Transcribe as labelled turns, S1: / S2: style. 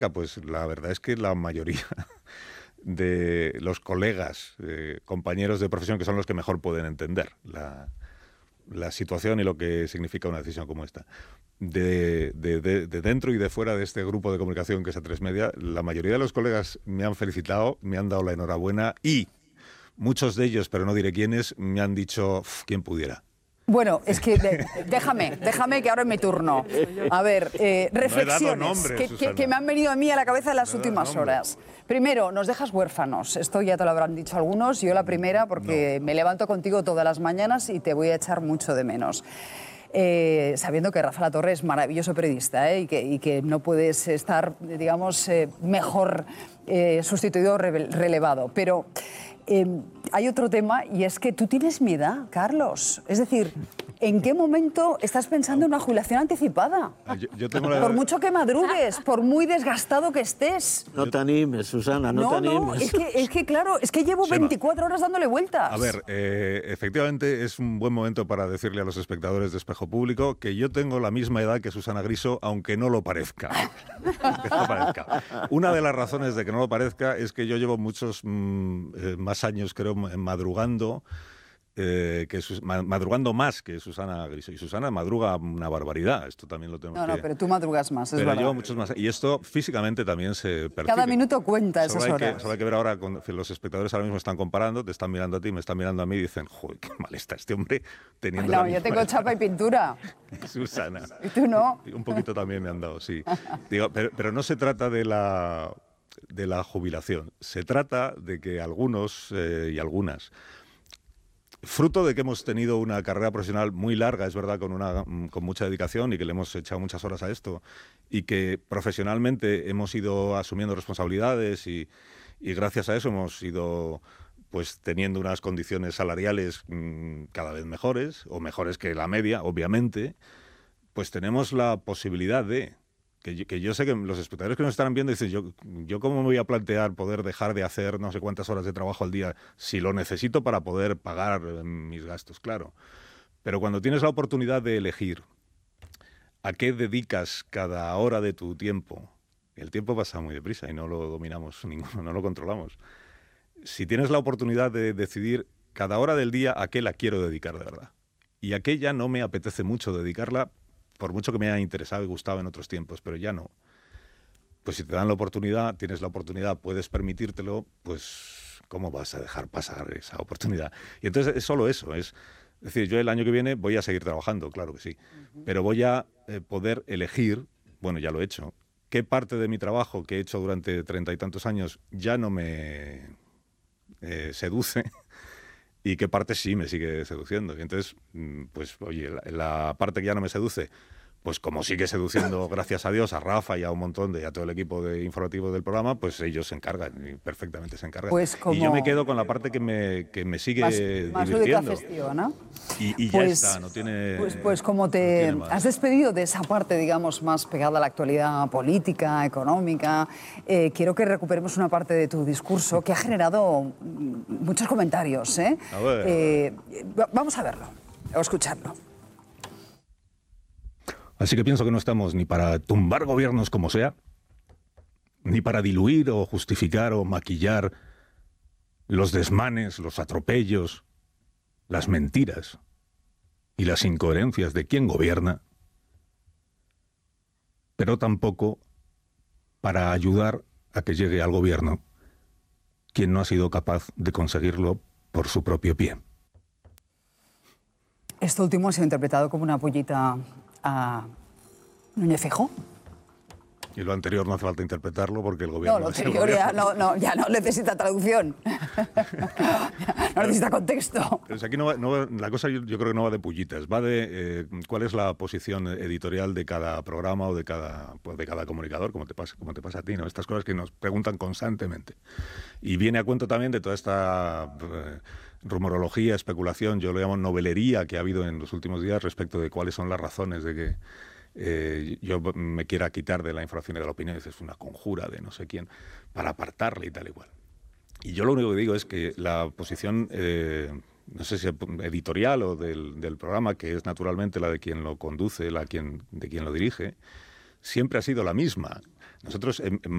S1: Pues la verdad es que la mayoría de los colegas, compañeros de profesión, que son los que mejor pueden entender la situación y lo que significa una decisión como esta. De dentro y de fuera de este grupo de comunicación que es A3 Media, la mayoría de los colegas me han felicitado, me han dado la enhorabuena y muchos de ellos, pero no diré quiénes, me han dicho, ¿quién pudiera?
S2: Bueno, es que déjame que ahora es mi turno. A ver, reflexiones
S1: no nombres,
S2: que me han venido a mí a la cabeza en las últimas horas. Primero, nos dejas huérfanos. Esto ya te lo habrán dicho algunos. Yo la primera, porque me levanto contigo todas las mañanas y te voy a echar mucho de menos. Sabiendo que Rafa Latorre es maravilloso periodista, y que no puedes estar, digamos, mejor sustituido o relevado. Pero hay otro tema, y es que tú tienes mi edad, Carlos. Es decir, ¿en qué momento estás pensando en una jubilación anticipada?
S1: Yo tengo
S2: por mucho que madrugues, por muy desgastado que estés.
S3: No te animes, Susana, no te animes.
S2: Es que claro, es que llevo 24 horas dándole vueltas.
S1: A ver, efectivamente es un buen momento para decirle a los espectadores de Espejo Público que yo tengo la misma edad que Susana Griso, aunque no lo parezca. Una de las razones de que no lo parezca es que yo llevo muchos más años, creo, madrugando, madrugando más que Susana Griso. Y Susana madruga una barbaridad, esto también lo tengo que...
S2: No, pero tú madrugas más, es
S1: pero
S2: verdad.
S1: llevo muchos más. Y esto físicamente también se percibe.
S2: Cada minuto cuenta esas horas.
S1: Solo hay que ver ahora, los espectadores ahora mismo están comparando, te están mirando a ti, me están mirando a mí y dicen, joder, qué mal está este hombre teniendo...
S2: No, yo tengo chapa y pintura.
S1: Susana.
S2: ¿Y tú no?
S1: Un poquito también me han dado, sí. Digo, pero no se trata de la jubilación. Se trata de que algunos y algunas, fruto de que hemos tenido una carrera profesional muy larga, es verdad, con mucha dedicación y que le hemos echado muchas horas a esto, y que profesionalmente hemos ido asumiendo responsabilidades y gracias a eso hemos ido pues teniendo unas condiciones salariales cada vez mejores, o mejores que la media, obviamente, pues tenemos la posibilidad de... Que yo sé que los espectadores que nos estarán viendo dicen, yo cómo me voy a plantear poder dejar de hacer no sé cuántas horas de trabajo al día si lo necesito para poder pagar mis gastos, claro. Pero cuando tienes la oportunidad de elegir a qué dedicas cada hora de tu tiempo, el tiempo pasa muy deprisa y no lo dominamos ninguno, no lo controlamos. Si tienes la oportunidad de decidir cada hora del día a qué la quiero dedicar de verdad, y a qué ya no me apetece mucho dedicarla, por mucho que me haya interesado y gustado en otros tiempos, pero ya no. Pues si te dan la oportunidad, tienes la oportunidad, puedes permitírtelo, pues ¿cómo vas a dejar pasar esa oportunidad? Y entonces es solo eso, es decir, yo el año que viene voy a seguir trabajando, claro que sí, pero voy a poder elegir, bueno, ya lo he hecho, qué parte de mi trabajo que he hecho durante 30 y tantos años ya no me seduce, y qué parte sí me sigue seduciendo. Y entonces, pues oye, la parte que ya no me seduce, pues como sigue seduciendo, gracias a Dios, a Rafa y a un montón a todo el equipo de informativo del programa, pues ellos se encargan, y perfectamente se encargan.
S2: Pues
S1: y yo me quedo con la parte que me sigue
S2: más
S1: divirtiendo.
S2: Festiva, ¿no?
S1: Y ya está, no tiene...
S2: Pues como te has despedido de esa parte, digamos, más pegada a la actualidad política, económica, quiero que recuperemos una parte de tu discurso que ha generado muchos comentarios.
S1: A ver.
S2: Vamos a verlo, o escucharlo.
S1: Así que pienso que no estamos ni para tumbar gobiernos como sea, ni para diluir o justificar o maquillar los desmanes, los atropellos, las mentiras y las incoherencias de quien gobierna, pero tampoco para ayudar a que llegue al gobierno quien no ha sido capaz de conseguirlo por su propio pie.
S2: Esto último ha sido interpretado como una pullita a Núñez Feijóo.
S1: Y lo anterior no hace falta interpretarlo porque el gobierno...
S2: No, lo anterior ya no necesita traducción. No necesita contexto.
S1: Pero si aquí la cosa yo creo que no va de pullitas, va de cuál es la posición editorial de cada programa o de cada comunicador, como te pasa a ti, ¿no? Estas cosas que nos preguntan constantemente. Y viene a cuento también de toda esta rumorología, especulación, yo lo llamo novelería que ha habido en los últimos días respecto de cuáles son las razones de que yo me quiera quitar de la información y de la opinión. Es una conjura de no sé quién para apartarle y tal igual. Y yo lo único que digo es que la posición, no sé si editorial o del programa, que es naturalmente la de quien lo conduce, de quien lo dirige, siempre ha sido la misma. Nosotros